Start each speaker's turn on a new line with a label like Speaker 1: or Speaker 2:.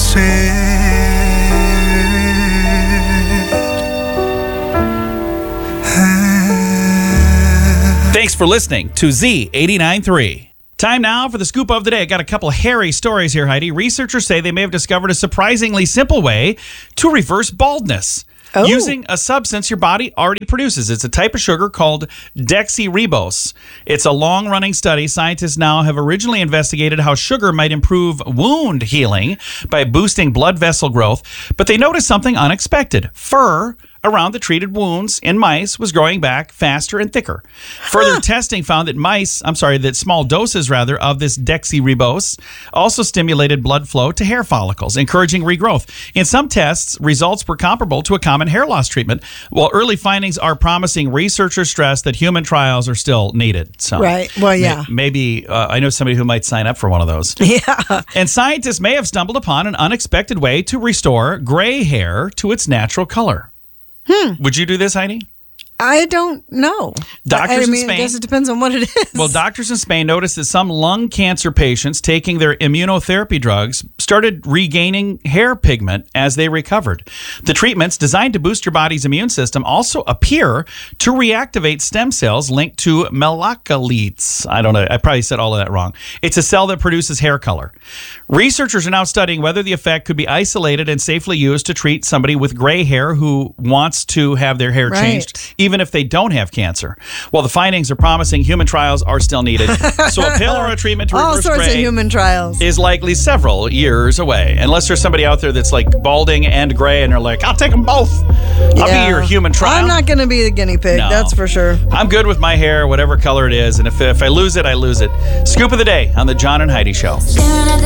Speaker 1: Thanks for listening to Z89.3. Time now for the scoop of the day. I got a couple hairy stories here, Heidi. Researchers say they may have discovered a surprisingly simple way to reverse baldness.
Speaker 2: Oh.
Speaker 1: Using a substance your body already produces. It's a type of sugar called deoxyribose. It's a long-running study. Scientists now have originally investigated how sugar might improve wound healing by boosting blood vessel growth, but they noticed something unexpected. Fur around the treated wounds in mice was growing back faster and thicker. Further testing found that small doses of this deoxyribose also stimulated blood flow to hair follicles, encouraging regrowth. In some tests, results were comparable to a common hair loss treatment. While early findings are promising, researchers stress that human trials are still needed. So
Speaker 2: right. Well, yeah.
Speaker 1: Maybe I know somebody who might sign up for one of those.
Speaker 2: Yeah.
Speaker 1: And scientists may have stumbled upon an unexpected way to restore gray hair to its natural color. Would you do this, Heidi?
Speaker 2: I don't know.
Speaker 1: Doctors in Spain.
Speaker 2: I guess it depends on what it is.
Speaker 1: Well, doctors in Spain noticed that some lung cancer patients taking their immunotherapy drugs started regaining hair pigment as they recovered. The treatments designed to boost your body's immune system also appear to reactivate stem cells linked to melanocytes. I don't know. I probably said all of that wrong. It's a cell that produces hair color. Researchers are now studying whether the effect could be isolated and safely used to treat somebody with gray hair who wants to have their hair changed, even if they don't have cancer. While the findings are promising, human trials are still needed. So a pill or a treatment to reverse
Speaker 2: all sorts
Speaker 1: gray
Speaker 2: of human trials
Speaker 1: is likely several years away. Unless there's somebody out there that's like balding and gray and they're like, I'll take them both. I'll be your human trial.
Speaker 2: I'm not going to be the guinea pig,
Speaker 1: No.
Speaker 2: that's for sure.
Speaker 1: I'm good with my hair, whatever color it is. And if I lose it, I lose it. Scoop of the day on the John and Heidi Show.